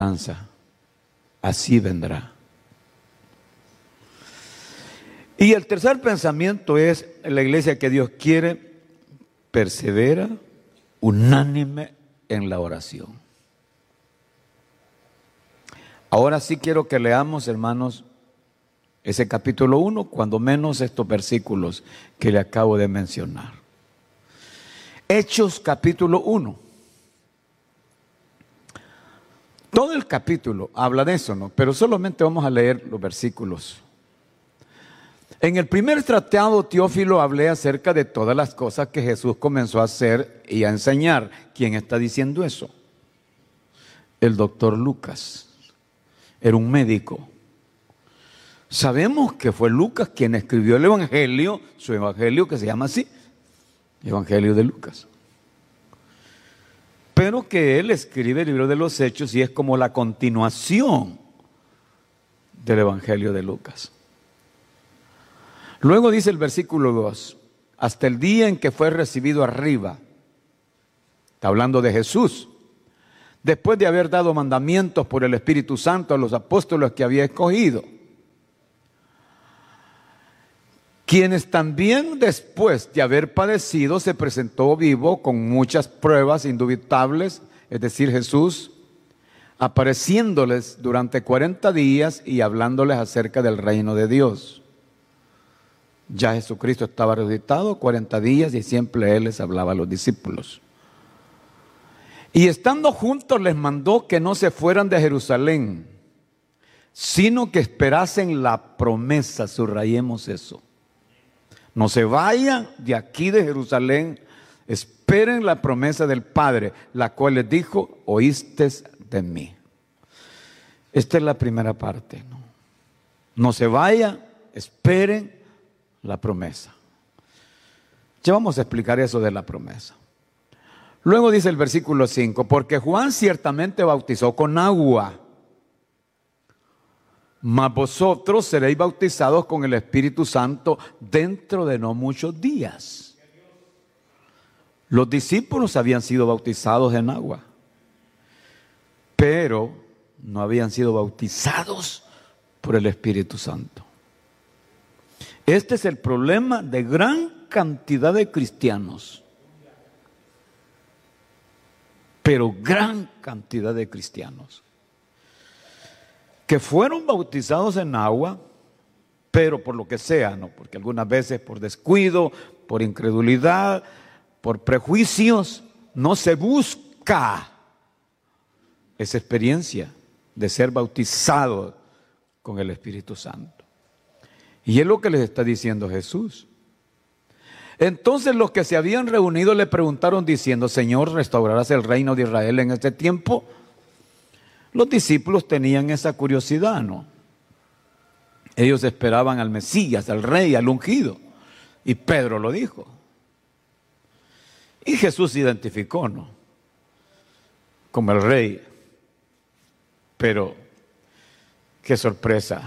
así vendrá. Y el tercer pensamiento es: la iglesia que Dios quiere persevera unánime en la oración. Ahora sí quiero que leamos, hermanos, ese capítulo 1, cuando menos estos versículos que le acabo de mencionar. Hechos capítulo 1. Todo el capítulo habla de eso, ¿no? Pero solamente vamos a leer los versículos. En el primer tratado, Teófilo, hablé acerca de todas las cosas que Jesús comenzó a hacer y a enseñar. ¿Quién está diciendo eso? El doctor Lucas. Era un médico. Sabemos que fue Lucas quien escribió el Evangelio, su Evangelio que se llama así, Evangelio de Lucas. Pero que él escribe el libro de los Hechos y es como la continuación del Evangelio de Lucas. Luego dice el versículo 2, hasta el día en que fue recibido arriba. Está hablando de Jesús. Después de haber dado mandamientos por el Espíritu Santo a los apóstoles que había escogido. Quienes también después de haber padecido se presentó vivo con muchas pruebas indubitables, es decir, Jesús, apareciéndoles durante 40 días y hablándoles acerca del reino de Dios. Ya Jesucristo estaba resucitado 40 días y siempre Él les hablaba a los discípulos. Y estando juntos les mandó que no se fueran de Jerusalén, sino que esperasen la promesa, subrayemos eso. No se vayan de aquí de Jerusalén, esperen la promesa del Padre, la cual les dijo, oístes de mí. Esta es la primera parte, ¿no? No se vayan, esperen la promesa. Ya vamos a explicar eso de la promesa. Luego dice el versículo 5, porque Juan ciertamente bautizó con agua, mas vosotros seréis bautizados con el Espíritu Santo dentro de no muchos días. Los discípulos habían sido bautizados en agua, pero no habían sido bautizados por el Espíritu Santo. Este es el problema de gran cantidad de cristianos, pero gran cantidad de cristianos que fueron bautizados en agua, pero por lo que sea, ¿no? Porque algunas veces por descuido, por incredulidad, por prejuicios, no se busca esa experiencia de ser bautizado con el Espíritu Santo. Y es lo que les está diciendo Jesús. Entonces los que se habían reunido le preguntaron diciendo, Señor, ¿restaurarás el reino de Israel en este tiempo? Los discípulos tenían esa curiosidad, ¿no? Ellos esperaban al Mesías, al Rey, al ungido. Y Pedro lo dijo. Y Jesús se identificó, ¿no? Como el Rey. Pero, qué sorpresa.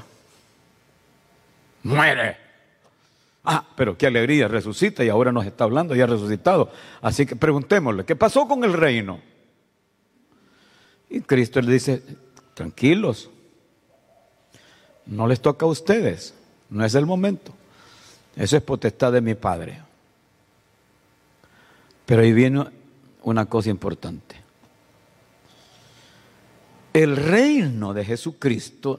Muere. Pero qué alegría, resucita y ahora nos está hablando, ya ha resucitado. Así que preguntémosle, ¿qué pasó con el reino? Y Cristo le dice, tranquilos, no les toca a ustedes, no es el momento. Eso es potestad de mi Padre. Pero ahí viene una cosa importante. El reino de Jesucristo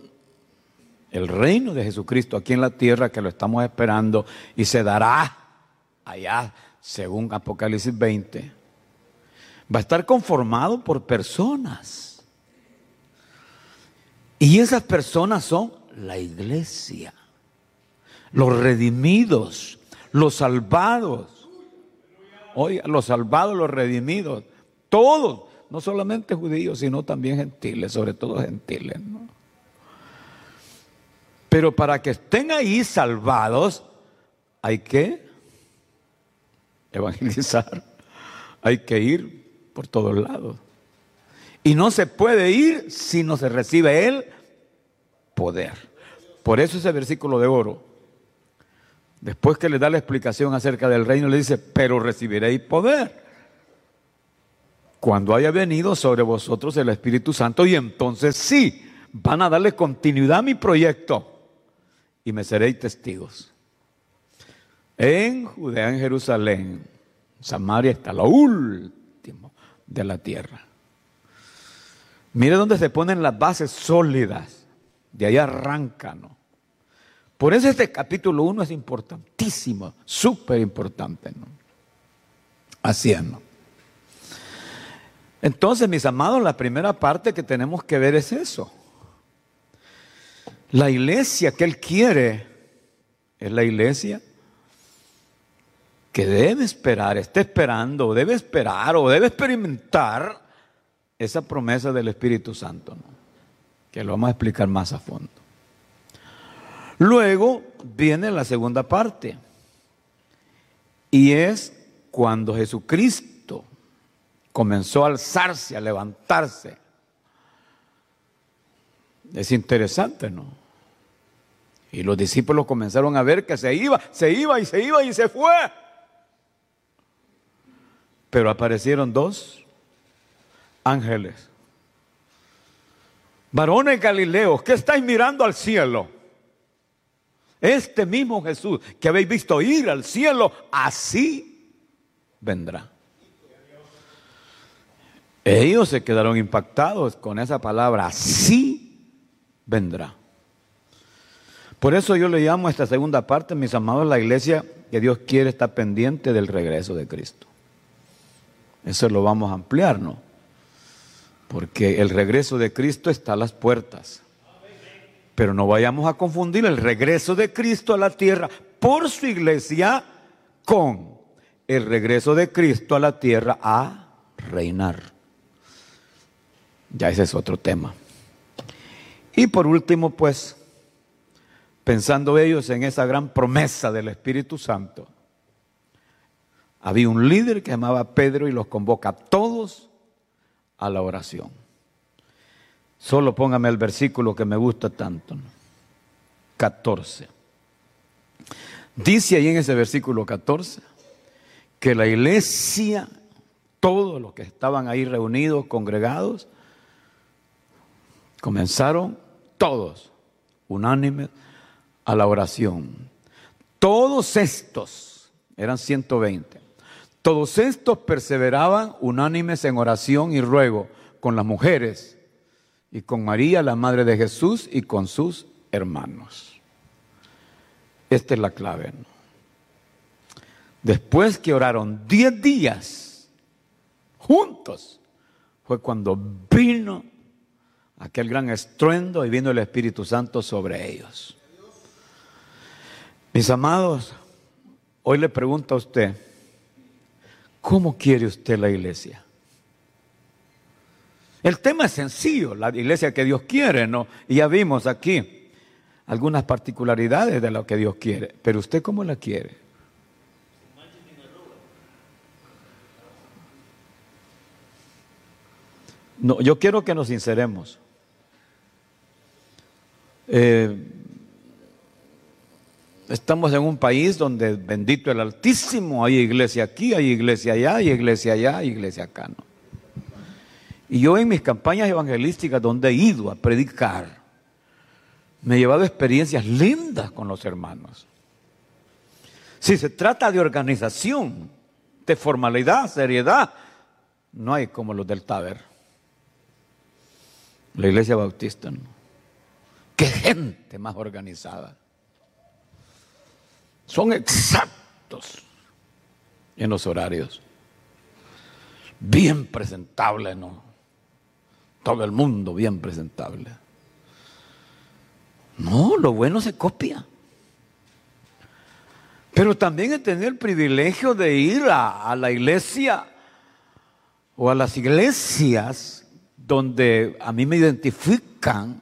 aquí en la tierra, que lo estamos esperando y se dará allá, según Apocalipsis 20, va a estar conformado por personas. Y esas personas son la iglesia, los redimidos, los salvados. Oiga, los salvados, los redimidos, todos, no solamente judíos, sino también gentiles, sobre todo gentiles, ¿no? Pero para que estén ahí salvados, hay que evangelizar, hay que ir por todos lados. Y no se puede ir si no se recibe el poder. Por eso ese versículo de oro, después que le da la explicación acerca del reino, le dice, pero recibiréis poder cuando haya venido sobre vosotros el Espíritu Santo, y entonces sí, van a darle continuidad a mi proyecto y me seréis testigos. En Judea, en Jerusalén, Samaria, hasta lo último de la tierra. Mire dónde se ponen las bases sólidas. De ahí arrancan, ¿no? Por eso este capítulo 1 es importantísimo, súper importante, ¿no? Así es, ¿no? Entonces, mis amados, la primera parte que tenemos que ver es eso. La iglesia que Él quiere es la iglesia que debe esperar, está esperando, debe esperar o debe experimentar esa promesa del Espíritu Santo, ¿no? Que lo vamos a explicar más a fondo. Luego viene la segunda parte, y es cuando Jesucristo comenzó a alzarse, a levantarse. Es interesante, ¿no? Y los discípulos comenzaron a ver que se iba y se fue. Pero aparecieron dos ángeles. Varones Galileos, ¿qué estáis mirando al cielo? Este mismo Jesús que habéis visto ir al cielo, así vendrá. Ellos se quedaron impactados con esa palabra, así vendrá. Por eso yo le llamo a esta segunda parte, mis amados, la iglesia que Dios quiere estar pendiente del regreso de Cristo. Eso lo vamos a ampliar, ¿no? Porque el regreso de Cristo está a las puertas. Pero no vayamos a confundir el regreso de Cristo a la tierra por su iglesia con el regreso de Cristo a la tierra a reinar. Ya ese es otro tema. Y por último, pues, pensando ellos en esa gran promesa del Espíritu Santo, había un líder que se llamaba Pedro y los convoca a todos a la oración. Solo póngame el versículo que me gusta tanto, ¿no? 14. Dice ahí en ese versículo 14 que la iglesia, todos los que estaban ahí reunidos, congregados, comenzaron todos, unánimes, a la oración. Todos estos, eran 120, todos estos perseveraban unánimes en oración y ruego con las mujeres y con María, la madre de Jesús, y con sus hermanos. Esta es la clave, ¿no? Después que oraron 10 días juntos, fue cuando vino aquel gran estruendo y vino el Espíritu Santo sobre ellos. Mis amados, hoy le pregunto a usted, ¿cómo quiere usted la iglesia? El tema es sencillo, la iglesia que Dios quiere, ¿no? Y ya vimos aquí algunas particularidades de lo que Dios quiere. Pero ¿usted cómo la quiere? No, yo quiero que nos sinceremos. Estamos en un país donde, bendito el Altísimo, hay iglesia aquí, hay iglesia allá, hay iglesia allá, hay iglesia acá, ¿no? Y yo en mis campañas evangelísticas donde he ido a predicar, me he llevado experiencias lindas con los hermanos. Si se trata de organización, de formalidad, seriedad, no hay como los del Taber. La iglesia bautista, ¿no? ¡Qué gente más organizada! Son exactos en los horarios. Bien presentable, ¿no? Todo el mundo bien presentable. No, lo bueno se copia. Pero también he tenido el privilegio de ir a la iglesia o a las iglesias donde a mí me identifican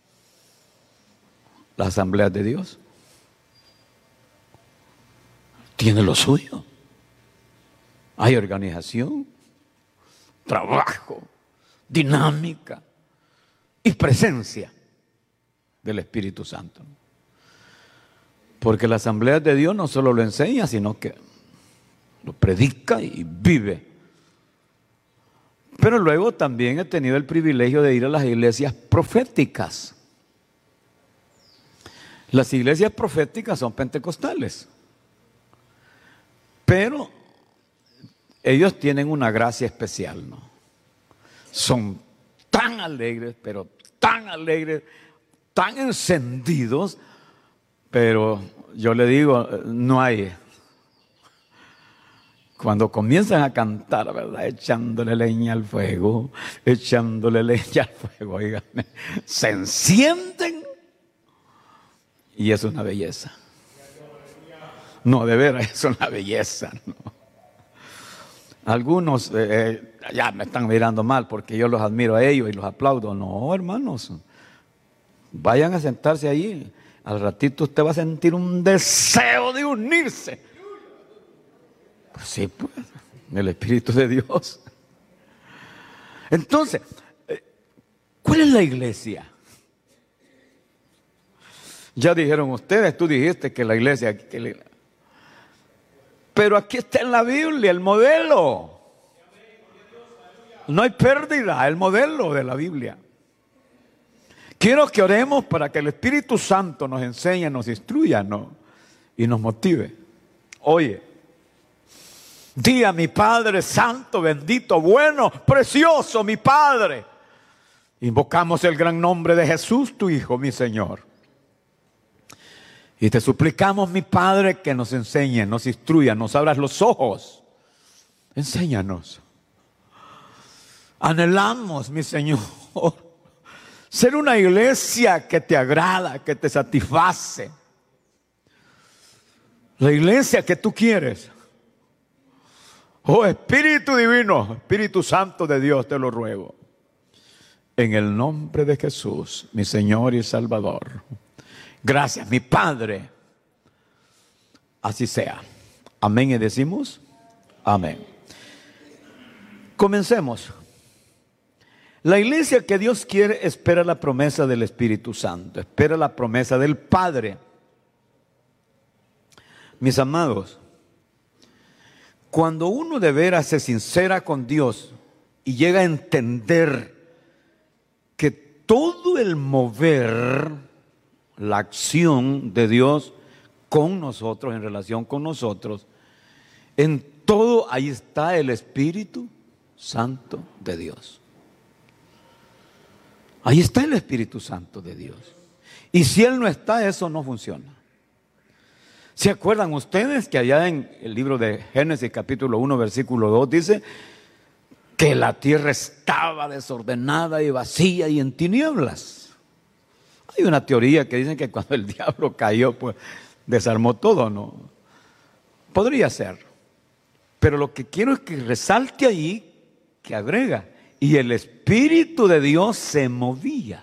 las asambleas de Dios. Tiene lo suyo. Hay organización, trabajo, dinámica y presencia del Espíritu Santo. Porque la asamblea de Dios no solo lo enseña, sino que lo predica y vive Pero luego también he tenido el privilegio de ir a las iglesias proféticas. Las iglesias proféticas son pentecostales, pero ellos tienen una gracia especial, ¿no? Son tan alegres, pero tan alegres, tan encendidos, pero yo le digo, no hay. Cuando comienzan a cantar, ¿verdad? Echándole leña al fuego, echándole leña al fuego, oíganme, se encienden y es una belleza. No, de veras, es una belleza, ¿no? Algunos ya me están mirando mal porque yo los admiro a ellos y los aplaudo. No, hermanos, vayan a sentarse allí. Al ratito usted va a sentir un deseo de unirse. Pues sí, pues, el Espíritu de Dios. Entonces, ¿cuál es la iglesia? Ya dijeron ustedes, tú dijiste que la iglesia... Pero aquí está en la Biblia el modelo. No hay pérdida, el modelo de la Biblia. Quiero que oremos para que el Espíritu Santo nos enseñe, nos instruya, ¿no? Y nos motive. Oye, di a mi Padre Santo, bendito, bueno, precioso, mi Padre. Invocamos el gran nombre de Jesús, tu Hijo, mi Señor. Y te suplicamos, mi Padre, que nos enseñe, nos instruya, nos abras los ojos. Enséñanos. Anhelamos, mi Señor, ser una iglesia que te agrada, que te satisface. La iglesia que tú quieres. Oh Espíritu Divino, Espíritu Santo de Dios, te lo ruego. En el nombre de Jesús, mi Señor y Salvador. Gracias, mi Padre. Así sea. Amén. Y decimos, amén. Comencemos. La iglesia que Dios quiere espera la promesa del Espíritu Santo, espera la promesa del Padre. Mis amados, cuando uno de veras se sincera con Dios y llega a entender que todo el mover, la acción de Dios con nosotros, en relación con nosotros, en todo ahí está el Espíritu Santo de Dios. Ahí está el Espíritu Santo de Dios. Y si Él no está, eso no funciona. ¿Se acuerdan ustedes que allá en el libro de Génesis capítulo 1 versículo 2 dice que la tierra estaba desordenada y vacía y en tinieblas? Hay una teoría que dice que cuando el diablo cayó, pues desarmó todo, ¿no? Podría ser. Pero lo que quiero es que resalte ahí, que agrega, y el Espíritu de Dios se movía.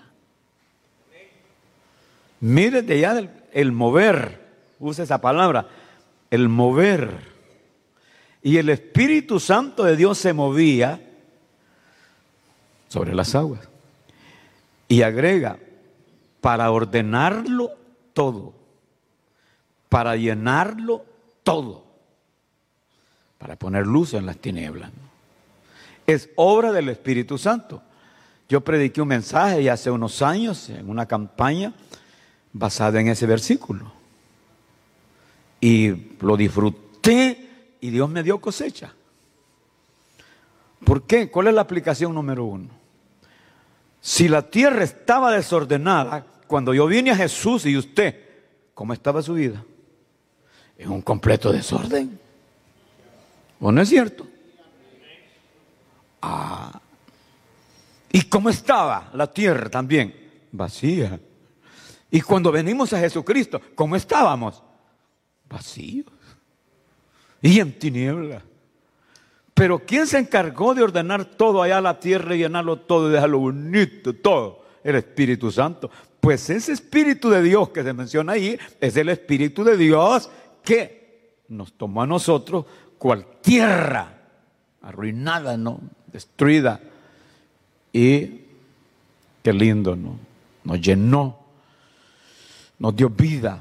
Mire de allá el mover, usa esa palabra, el mover. Y el Espíritu Santo de Dios se movía sobre las aguas. Y agrega, para ordenarlo todo, para llenarlo todo, para poner luz en las tinieblas, ¿no? Es obra del Espíritu Santo. Yo prediqué un mensaje ya hace unos años en una campaña basada en ese versículo. Y lo disfruté y Dios me dio cosecha. ¿Por qué? ¿Cuál es la aplicación número 1? Si la tierra estaba desordenada, cuando yo vine a Jesús y usted, ¿cómo estaba su vida? En un completo desorden. ¿O no es cierto? ¿Y cómo estaba la tierra también? Vacía. Y cuando venimos a Jesucristo, ¿cómo estábamos? Vacíos. Y en tinieblas. Pero ¿quién se encargó de ordenar todo allá a la tierra y llenarlo todo y dejarlo bonito, todo? El Espíritu Santo. Pues ese Espíritu de Dios que se menciona ahí es el Espíritu de Dios que nos tomó a nosotros cual tierra arruinada, ¿no? Destruida. Y qué lindo, ¿no? Nos llenó, nos dio vida.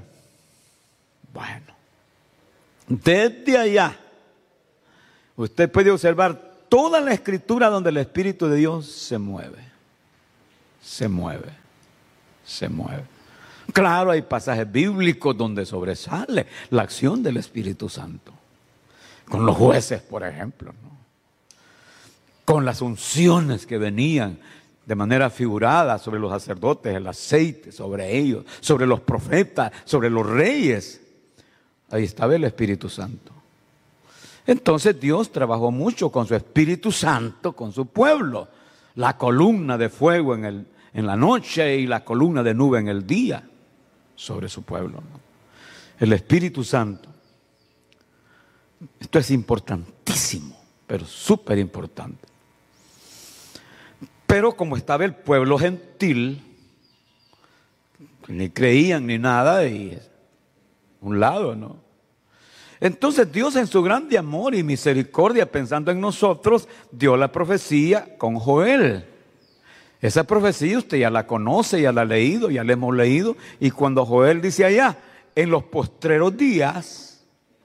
Bueno, desde allá usted puede observar toda la Escritura donde el Espíritu de Dios se mueve. Se mueve. Se mueve. Claro, hay pasajes bíblicos donde sobresale la acción del Espíritu Santo. Con los jueces, por ejemplo, ¿no? Con las unciones que venían de manera figurada sobre los sacerdotes, el aceite sobre ellos, sobre los profetas, sobre los reyes. Ahí estaba el Espíritu Santo. Entonces Dios trabajó mucho con su Espíritu Santo, con su pueblo. La columna de fuego en la noche y la columna de nube en el día sobre su pueblo, ¿no? El Espíritu Santo. Esto es importantísimo, pero súper importante. Pero como estaba el pueblo gentil, ni creían ni nada, y un lado, ¿no? Entonces Dios, en su grande amor y misericordia, pensando en nosotros, dio la profecía con Joel. Esa profecía usted ya la conoce, ya la ha leído, ya la hemos leído. Y cuando Joel dice allá, en los postreros días,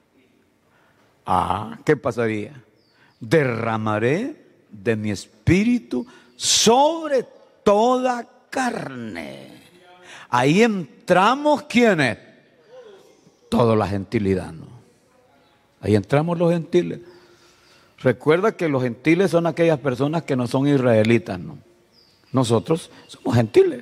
¿qué pasaría? Derramaré de mi espíritu sobre toda carne. Ahí entramos, ¿quiénes? Toda la gentilidad, ¿no? Ahí entramos los gentiles. Recuerda que los gentiles son aquellas personas que no son israelitas, ¿no? Nosotros somos gentiles.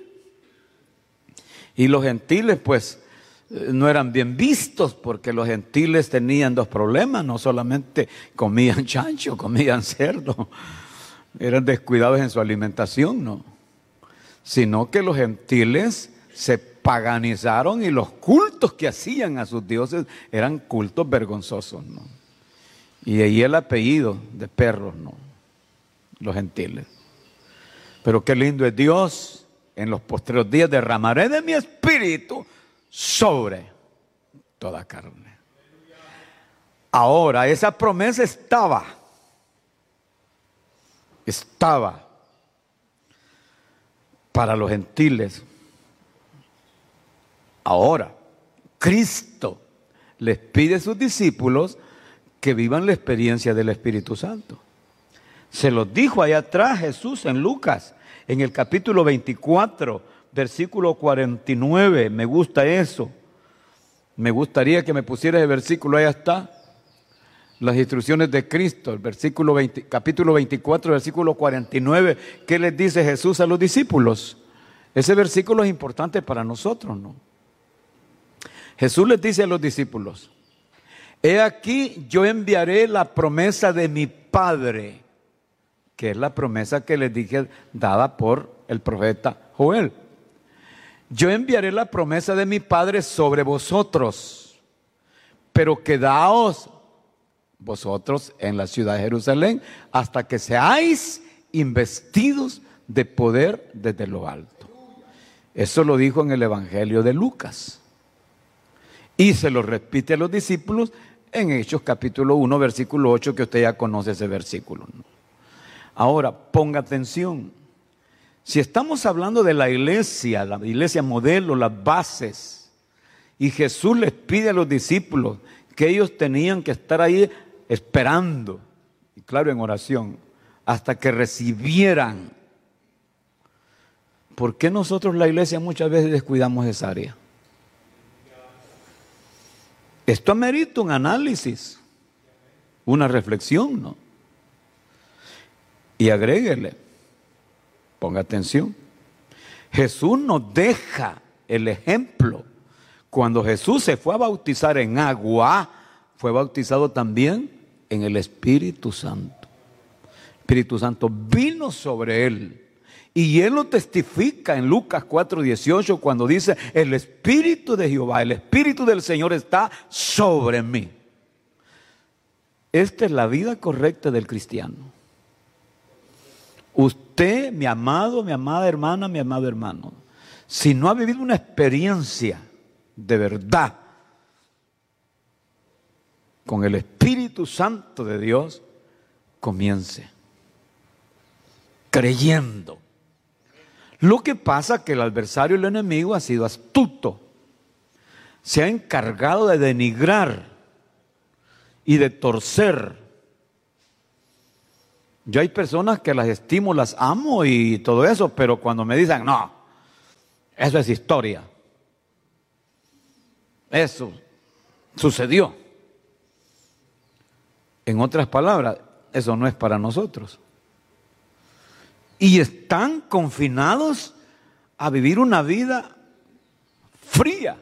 Y los gentiles, pues, no eran bien vistos, porque los gentiles tenían dos problemas. No solamente comían chancho, comían cerdo, eran descuidados en su alimentación, ¿no? Sino que los gentiles se paganizaron y los cultos que hacían a sus dioses eran cultos vergonzosos, ¿no? Y de ahí el apellido de perros, ¿no? Los gentiles. Pero qué lindo es Dios. En los postreros días derramaré de mi espíritu sobre toda carne. Ahora, esa promesa estaba para los gentiles. Ahora, Cristo les pide a sus discípulos que vivan la experiencia del Espíritu Santo. Se los dijo allá atrás Jesús en Lucas, en el capítulo 24, versículo 49. Me gusta eso. Me gustaría que me pusiera el versículo, ahí está. Las instrucciones de Cristo, el capítulo 24, versículo 49. ¿Qué les dice Jesús a los discípulos? Ese versículo es importante para nosotros, ¿no? Jesús les dice a los discípulos: he aquí, yo enviaré la promesa de mi Padre, que es la promesa que les dije dada por el profeta Joel. Yo enviaré la promesa de mi Padre sobre vosotros, pero quedaos vosotros en la ciudad de Jerusalén hasta que seáis investidos de poder desde lo alto. Eso lo dijo en el Evangelio de Lucas. Y se lo repite a los discípulos en Hechos capítulo 1, versículo 8, que usted ya conoce ese versículo, ¿no? Ahora, ponga atención. Si estamos hablando de la iglesia modelo, las bases, y Jesús les pide a los discípulos que ellos tenían que estar ahí esperando, y claro, en oración, hasta que recibieran. ¿Por qué nosotros, la iglesia, muchas veces descuidamos esa área? Esto amerita un análisis, una reflexión, ¿no? Y agréguele, ponga atención. Jesús nos deja el ejemplo. Cuando Jesús se fue a bautizar en agua, fue bautizado también en el Espíritu Santo. El Espíritu Santo vino sobre él. Y él lo testifica en Lucas 4:18 cuando dice: el Espíritu de Jehová, el Espíritu del Señor está sobre mí. Esta es la vida correcta del cristiano. Usted, mi amado, mi amada hermana, mi amado hermano, si no ha vivido una experiencia de verdad con el Espíritu Santo de Dios, comience creyendo. Lo que pasa es que el adversario, el enemigo, ha sido astuto. Se ha encargado de denigrar y de torcer Yo hay personas que las estimo, las amo y todo eso, pero cuando me dicen, no, eso es historia. Eso sucedió. En otras palabras, eso no es para nosotros. Y están confinados a vivir una vida fría.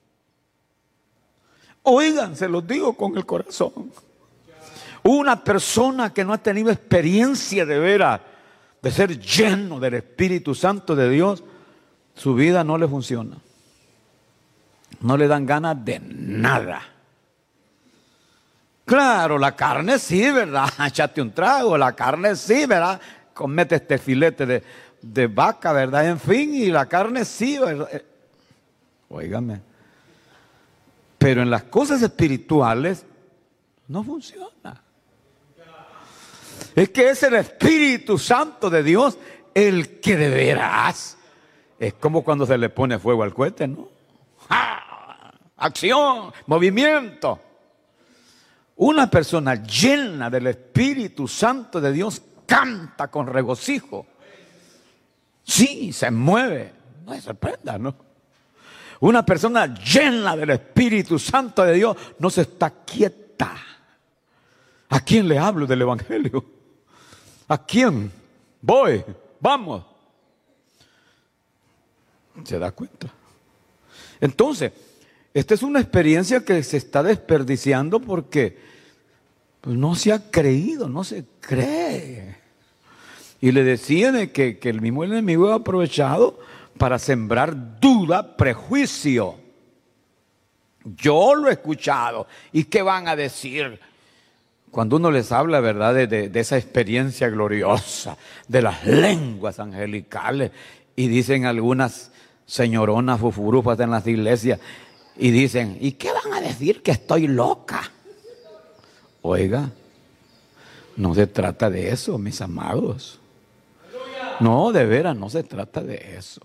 Oigan, se los digo con el corazón. Una persona que no ha tenido experiencia de veras, de ser lleno del Espíritu Santo de Dios, su vida no le funciona. No le dan ganas de nada. Claro, la carne sí, ¿verdad? Échate un trago, la carne sí, ¿verdad? Comete este filete de vaca, ¿verdad? En fin, y la carne sí, ¿verdad? Óigame. Pero en las cosas espirituales no funciona. Es que es el Espíritu Santo de Dios el que de veras. Es como cuando se le pone fuego al cohete, ¿no? ¡Ah! Acción, movimiento. Una persona llena del Espíritu Santo de Dios canta con regocijo. Sí, se mueve. No se sorprenda, ¿no? Una persona llena del Espíritu Santo de Dios no se está quieta. ¿A quién le hablo del Evangelio? ¿A quién? Voy, vamos. ¿Se da cuenta? Entonces, esta es una experiencia que se está desperdiciando porque pues, no se ha creído, no se cree. Y le decían que el mismo enemigo ha aprovechado para sembrar duda, prejuicio. Yo lo he escuchado. ¿Y qué van a decir? Cuando uno les habla, ¿verdad?, de esa experiencia gloriosa, de las lenguas angelicales, y dicen algunas señoronas fufurufas en las iglesias, y dicen, ¿y qué van a decir? Que estoy loca. Oiga, no se trata de eso, mis amados. No, de veras, no se trata de eso.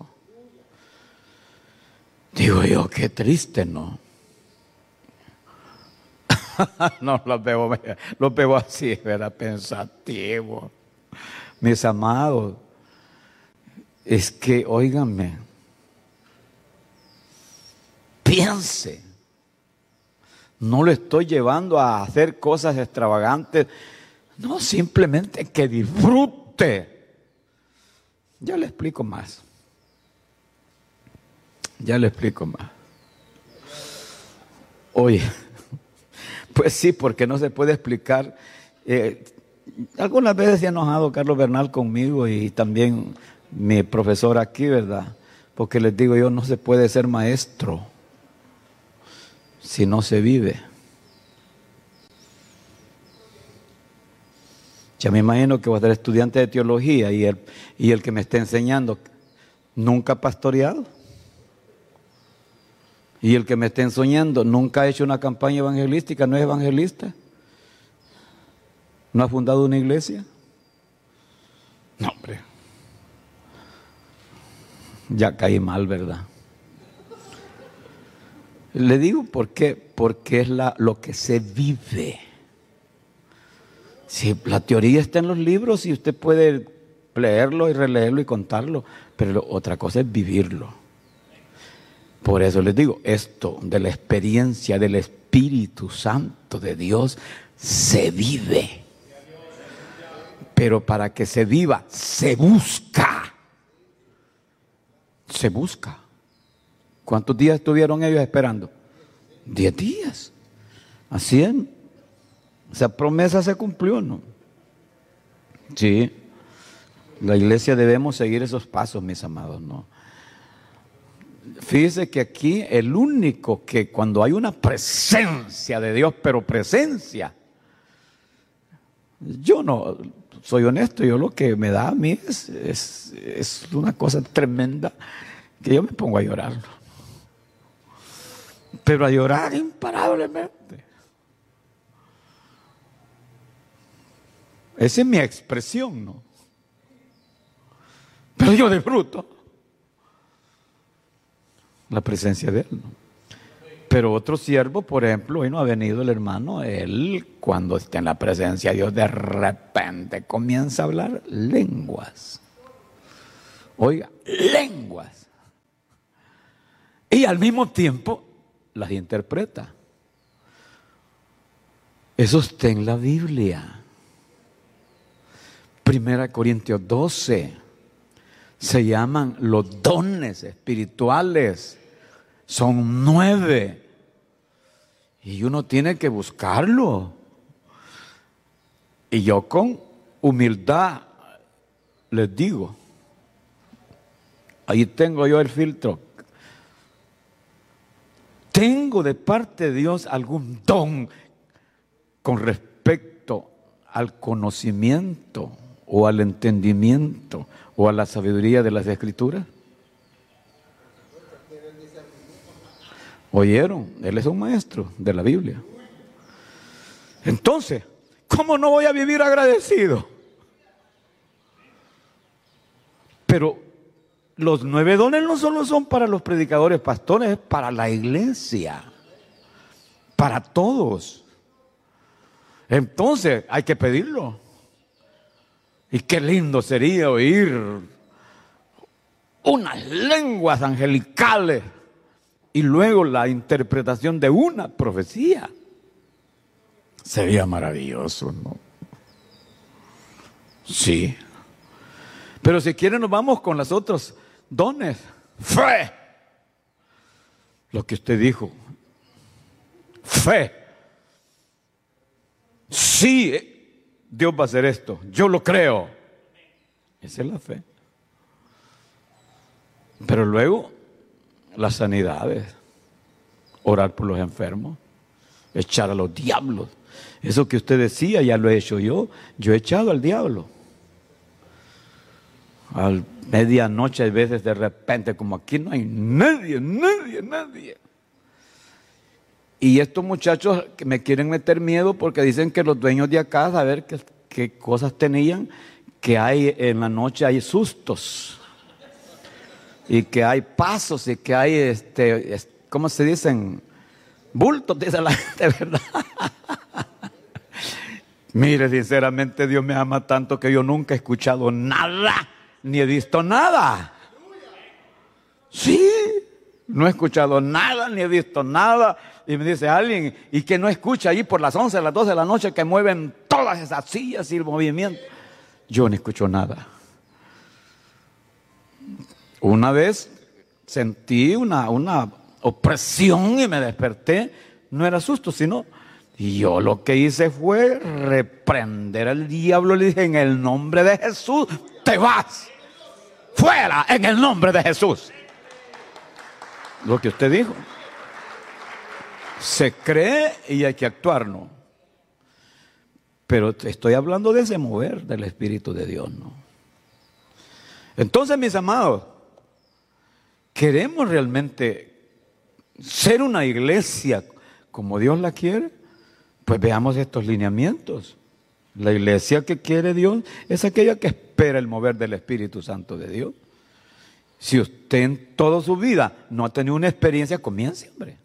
Digo yo, qué triste, ¿no? No, los veo así, ¿verdad? Pensativo. Mis amados, es que, óiganme, piense. No lo estoy llevando a hacer cosas extravagantes. No, simplemente que disfrute. Ya le explico más. Oye, pues sí, porque no se puede explicar. Algunas veces se ha enojado Carlos Bernal conmigo y también mi profesor aquí, ¿verdad? Porque les digo yo, no se puede ser maestro si no se vive. Ya me imagino que voy a ser estudiante de teología y el que me esté enseñando nunca ha pastoreado. Y el que me esté enseñando nunca ha hecho una campaña evangelística, no es evangelista. ¿No ha fundado una iglesia? No, hombre. Ya caí mal, ¿verdad? Le digo por qué. Porque es lo que se vive. Si la teoría está en los libros y usted puede leerlo y releerlo y contarlo, pero otra cosa es vivirlo. Por eso les digo, esto de la experiencia del Espíritu Santo de Dios se vive. Pero para que se viva, se busca. Se busca. ¿Cuántos días estuvieron ellos esperando? 10 días. Así es. Esa promesa se cumplió, ¿no? Sí. La iglesia debemos seguir esos pasos, mis amados, ¿no? Fíjese que aquí el único que cuando hay una presencia de Dios, pero presencia, yo no, soy honesto, yo lo que me da a mí es una cosa tremenda que yo me pongo a llorar. Pero a llorar imparablemente. Esa es mi expresión, ¿no? Pero yo disfruto la presencia de Él, ¿no? Pero otro siervo, por ejemplo, hoy no ha venido el hermano, él cuando está en la presencia de Dios de repente comienza a hablar lenguas. Oiga, lenguas. Y al mismo tiempo las interpreta. Eso está en la Biblia. 1 Corintios 12. Se llaman los dones espirituales. Son 9. Y uno tiene que buscarlo. Y yo con humildad les digo, ahí tengo yo el filtro. ¿Tengo de parte de Dios algún don con respecto al conocimiento o al entendimiento o a la sabiduría de las Escrituras? ¿Oyeron? Él es un maestro de la Biblia. Entonces, ¿cómo no voy a vivir agradecido? Pero los 9 dones no solo son para los predicadores, pastores, es para la iglesia, para todos. Entonces hay que pedirlo. Y qué lindo sería oír unas lenguas angelicales y luego la interpretación de una profecía. Sería maravilloso, ¿no? Sí. Pero si quieren nos vamos con los otros dones. Fe. Lo que usted dijo. Fe. Sí, Dios va a hacer esto. Yo lo creo. Esa es la fe. Pero luego, las sanidades. Orar por los enfermos. Echar a los diablos. Eso que usted decía, ya lo he hecho yo. Yo he echado al diablo. A medianoche, a veces de repente, como aquí no hay nadie. Y estos muchachos que me quieren meter miedo porque dicen que los dueños de acá, a ver qué cosas tenían, que hay en la noche hay sustos. Y que hay pasos y que hay, ¿cómo se dicen? Bultos, dice la gente, ¿verdad? Mire, sinceramente Dios me ama tanto que yo nunca he escuchado nada, ni he visto nada. Sí, no he escuchado nada, ni he visto nada. Y me dice alguien, ¿y que no escucha ahí por las 11, las 12 de la noche que mueven todas esas sillas y el movimiento? Yo no escucho nada. Una vez sentí una opresión y me desperté. No era susto, sino... Y yo lo que hice fue reprender al diablo. Le dije, en el nombre de Jesús, te vas. Fuera, en el nombre de Jesús. Lo que usted dijo. Se cree y hay que actuar, ¿no? Pero estoy hablando de ese mover del Espíritu de Dios, ¿no? Entonces, mis amados, ¿queremos realmente ser una iglesia como Dios la quiere? Pues veamos estos lineamientos. La iglesia que quiere Dios es aquella que espera el mover del Espíritu Santo de Dios. Si usted en toda su vida no ha tenido una experiencia, comience, hombre.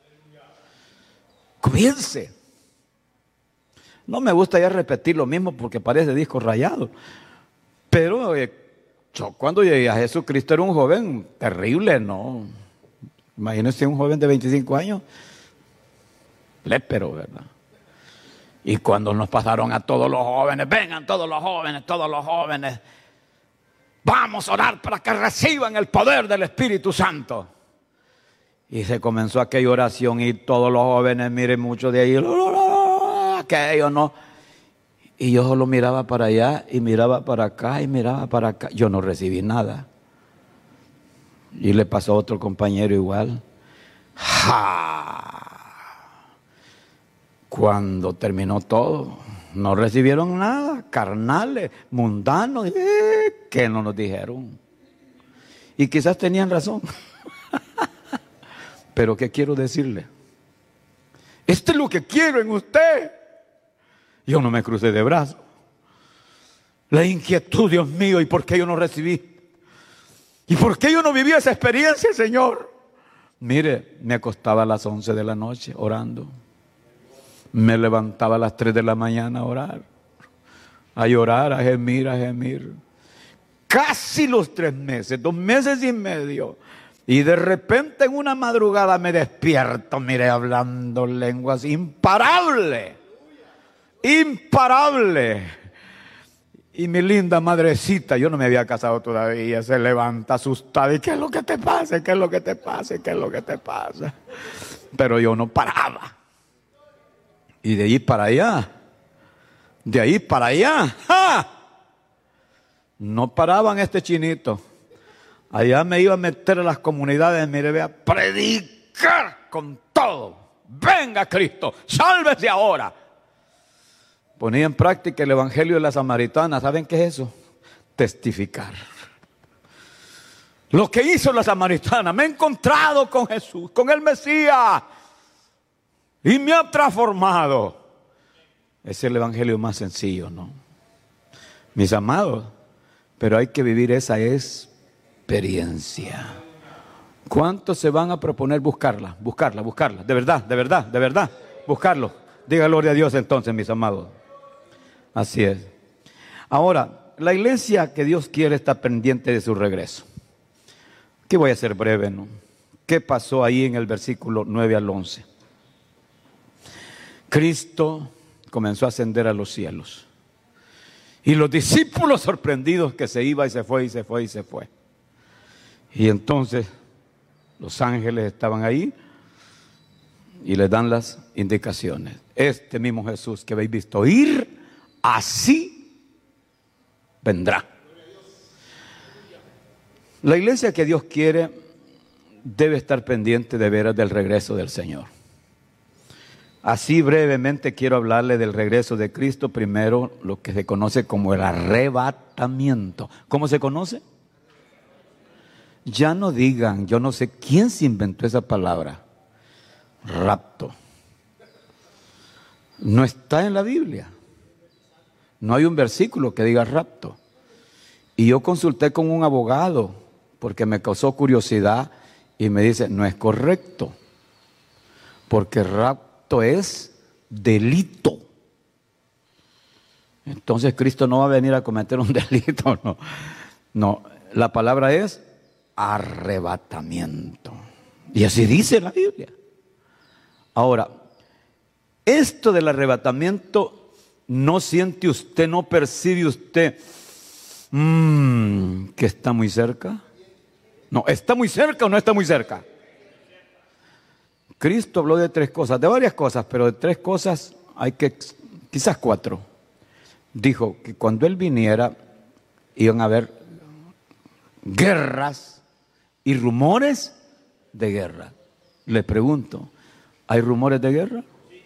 Comience. No me gusta ya repetir lo mismo porque parece disco rayado. Pero yo cuando llegué a Jesucristo era un joven terrible, ¿no? Imagínense un joven de 25 años. Lépero, ¿verdad? Y cuando nos pasaron a todos los jóvenes, vengan todos los jóvenes, vamos a orar para que reciban el poder del Espíritu Santo. Y se comenzó aquella oración y todos los jóvenes, miren, muchos de ahí, aquello no. Y yo solo miraba para allá y miraba para acá y miraba para acá. Yo no recibí nada. Y le pasó a otro compañero igual. ¡Ja! Cuando terminó todo, no recibieron nada, carnales, mundanos, que no nos dijeron. Y quizás tenían razón. Pero ¿qué quiero decirle? Esto es lo que quiero en usted. Yo no me crucé de brazos. La inquietud, Dios mío, ¿y por qué yo no recibí? ¿Y por qué yo no viví esa experiencia, Señor? Mire, me acostaba a las 11 de la noche orando. Me levantaba a las 3 de la mañana a orar. A llorar, a gemir, a gemir. Casi los 3 meses, 2 meses y medio. Y de repente en una madrugada me despierto, mire, hablando lenguas, imparable. Imparable. Y mi linda madrecita, yo no me había casado todavía, se levanta asustada. ¿Y qué es lo que te pasa? ¿Qué es lo que te pasa? ¿Qué es lo que te pasa? Pero yo no paraba. Y de ahí para allá, de ahí para allá, ¡ja! No paraban este chinito. Allá me iba a meter a las comunidades, mire, vea, predicar con todo. Venga Cristo, sálvese ahora. Ponía en práctica el evangelio de la samaritana. ¿Saben qué es eso? Testificar. Lo que hizo la samaritana, me he encontrado con Jesús, con el Mesías, y me ha transformado. Es el evangelio más sencillo, ¿no? Mis amados, pero hay que vivir esa experiencia. ¿Cuántos se van a proponer buscarla? Buscarla, buscarla, de verdad, de verdad, de verdad, buscarlo. Diga gloria a Dios entonces, mis amados. Así es. Ahora, la iglesia que Dios quiere está pendiente de su regreso. Aquí voy a ser breve, ¿no? ¿Qué pasó ahí en el versículo 9 al 11? Cristo comenzó a ascender a los cielos. Y los discípulos sorprendidos que se iba y se fue y se fue y se fue. Y entonces los ángeles estaban ahí y les dan las indicaciones. Este mismo Jesús que habéis visto ir, así vendrá. La iglesia que Dios quiere debe estar pendiente de veras del regreso del Señor. Así brevemente quiero hablarle del regreso de Cristo. Primero, lo que se conoce como el arrebatamiento. ¿Cómo se conoce? Ya no digan, yo no sé quién se inventó esa palabra. Rapto. No está en la Biblia. No hay un versículo que diga rapto. Y yo consulté con un abogado porque me causó curiosidad y me dice, no es correcto. Porque rapto es delito. Entonces Cristo no va a venir a cometer un delito. No, no, la palabra es arrebatamiento. Y así dice la Biblia. Ahora, esto del arrebatamiento, ¿no siente usted, no percibe usted que está muy cerca? No, ¿está muy cerca o no está muy cerca? Cristo habló de 3 cosas, de varias cosas, pero de 3 cosas hay que, quizás 4. Dijo que cuando Él viniera iban a haber guerras y rumores de guerra. Le pregunto, ¿hay rumores de guerra?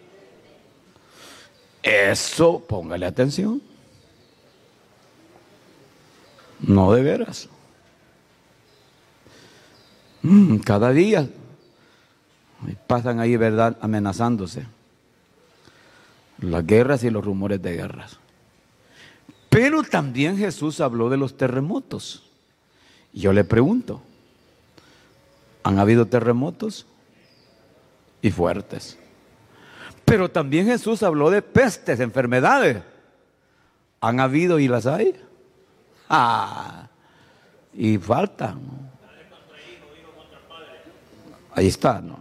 Eso, póngale atención. No de veras. Cada día pasan ahí, ¿verdad?, amenazándose las guerras y los rumores de guerras. Pero también Jesús habló de los terremotos. Yo le pregunto, ¿han habido terremotos? Y fuertes. Pero también Jesús habló de pestes, enfermedades. ¿Han habido y las hay? Y faltan. Ahí está, ¿no?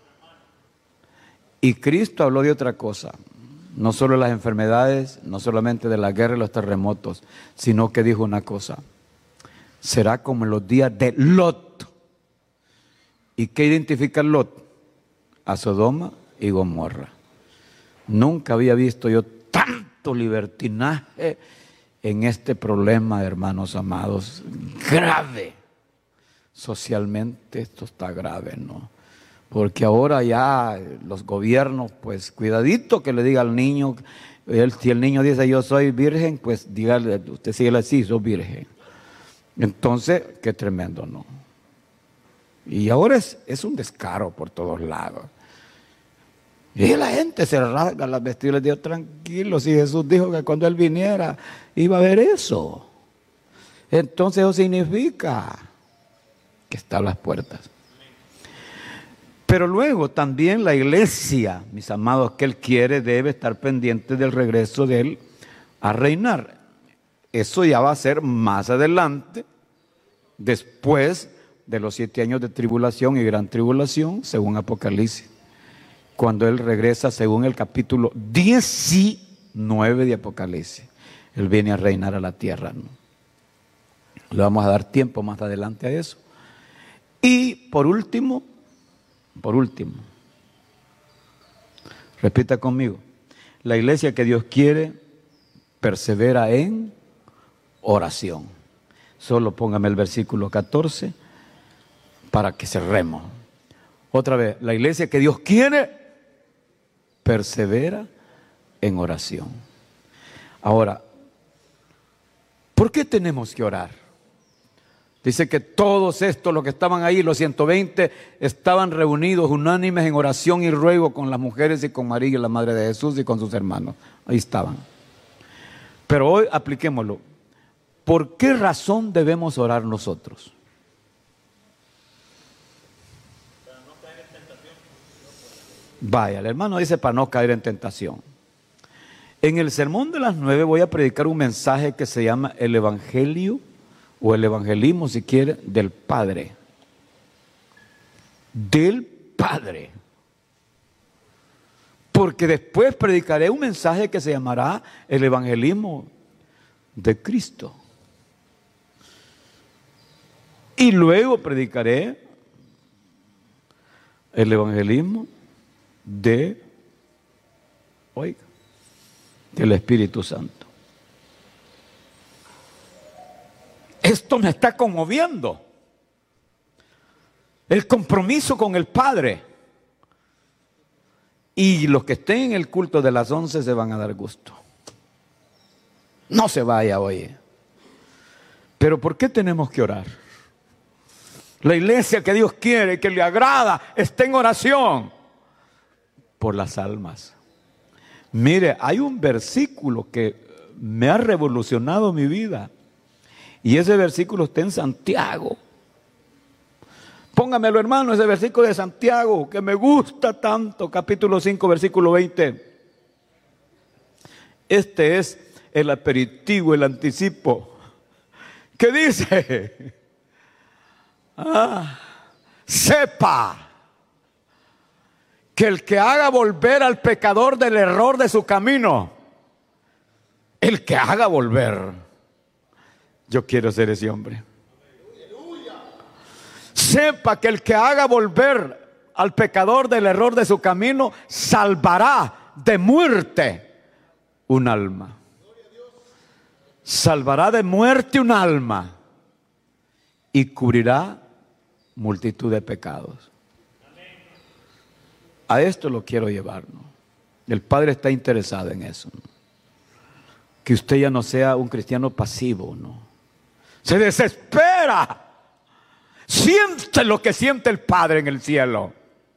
Y Cristo habló de otra cosa. No solo de las enfermedades, no solamente de la guerra y los terremotos, sino que dijo una cosa. Será como en los días de Lot. ¿Y qué identifica Lot? A Sodoma y Gomorra. Nunca había visto yo tanto libertinaje en este problema, hermanos amados, grave. Socialmente esto está grave, ¿no? Porque ahora ya los gobiernos, pues cuidadito que le diga al niño, si el niño dice yo soy virgen, pues dígale, usted síguele así, soy virgen. Entonces, qué tremendo, ¿no? Y ahora es un descaro por todos lados. Y la gente se rasga las vestiduras y les digo, tranquilo, si Jesús dijo que cuando Él viniera iba a haber eso. Entonces eso significa que está a las puertas. Pero luego también la iglesia, mis amados, que Él quiere, debe estar pendiente del regreso de Él a reinar. Eso ya va a ser más adelante, después de los 7 años de tribulación y gran tribulación, según Apocalipsis, cuando Él regresa según el capítulo 19 de Apocalipsis. Él viene a reinar a la tierra, ¿no? Le vamos a dar tiempo más adelante a eso. Y por último, repita conmigo, la iglesia que Dios quiere persevera en oración. Solo póngame el versículo 14 para que cerremos. Otra vez, la iglesia que Dios quiere persevera en oración. Ahora, ¿por qué tenemos que orar? Dice que todos estos, los que estaban ahí, los 120, estaban reunidos unánimes en oración y ruego con las mujeres y con María, la madre de Jesús, y con sus hermanos. Ahí estaban. Pero hoy apliquémoslo. ¿Por qué razón debemos orar nosotros? Para no caer en tentación. Vaya, el hermano dice para no caer en tentación. En el sermón de las 9 voy a predicar un mensaje que se llama el Evangelio, o el evangelismo si quiere, del Padre. Del Padre. Porque después predicaré un mensaje que se llamará el evangelismo de Cristo. Y luego predicaré el evangelismo de, oiga, del Espíritu Santo. Esto me está conmoviendo. El compromiso con el Padre. Y los que estén en el culto de las 11 se van a dar gusto. No se vaya hoy. Pero ¿por qué tenemos que orar? La iglesia que Dios quiere, que le agrada, está en oración por las almas. Mire, hay un versículo que me ha revolucionado mi vida. Y ese versículo está en Santiago. Póngamelo, hermano, ese versículo de Santiago que me gusta tanto, capítulo 5, versículo 20. Este es el aperitivo, el anticipo. ¿Qué dice? Sepa que el que haga volver al pecador del error de su camino, el que haga volver. Yo quiero ser ese hombre. Sepa que el que haga volver al pecador del error de su camino, salvará de muerte un alma. Salvará de muerte un alma y cubrirá multitud de pecados. A esto lo quiero llevar, ¿no? El Padre está interesado en eso, ¿no? Que usted ya no sea un cristiano pasivo, ¿no? Se desespera. Siente lo que siente el Padre en el cielo.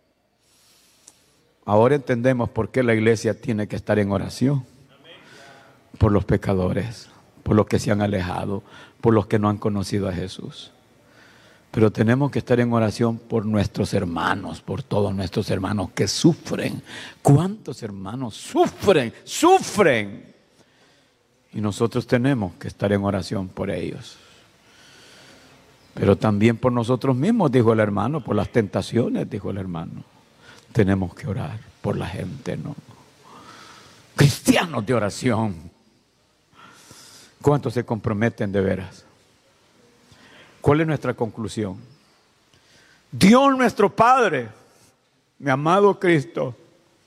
Ahora entendemos por qué la iglesia tiene que estar en oración. Por los pecadores, por los que se han alejado, por los que no han conocido a Jesús. Pero tenemos que estar en oración por nuestros hermanos, por todos nuestros hermanos que sufren. ¿Cuántos hermanos sufren? ¡Sufren! Y nosotros tenemos que estar en oración por ellos. Pero también por nosotros mismos, dijo el hermano, por las tentaciones, dijo el hermano. Tenemos que orar por la gente, ¿no? Cristianos de oración. ¿Cuántos se comprometen de veras? ¿Cuál es nuestra conclusión? Dios nuestro Padre, mi amado Cristo,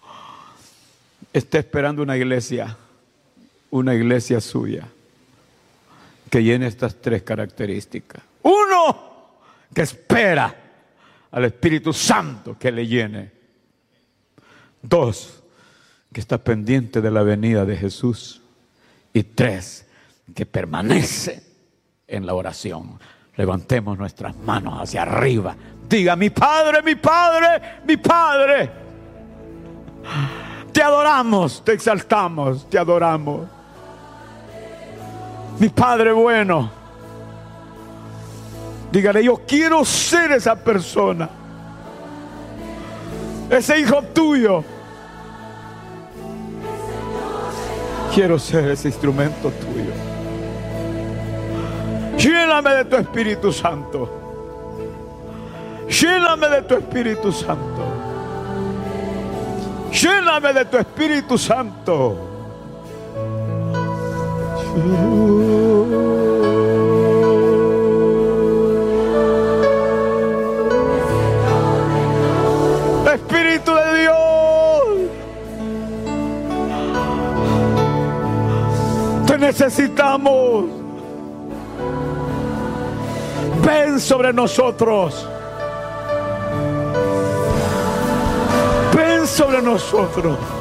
está esperando una iglesia suya, que llene estas 3 características. 1, que espera al Espíritu Santo que le llene. 2, que está pendiente de la venida de Jesús. Y 3, que permanece en la oración. Levantemos nuestras manos hacia arriba. Diga: mi Padre, mi Padre, mi Padre. Te adoramos, te exaltamos, te adoramos. Mi Padre bueno. Dígale: yo quiero ser esa persona. ese hijo tuyo. Quiero ser ese instrumento tuyo. Lléname de tu Espíritu Santo. Lléname de tu Espíritu Santo. Lléname de tu Espíritu Santo. Espíritu de Dios, te necesitamos. Ven sobre nosotros. Ven sobre nosotros.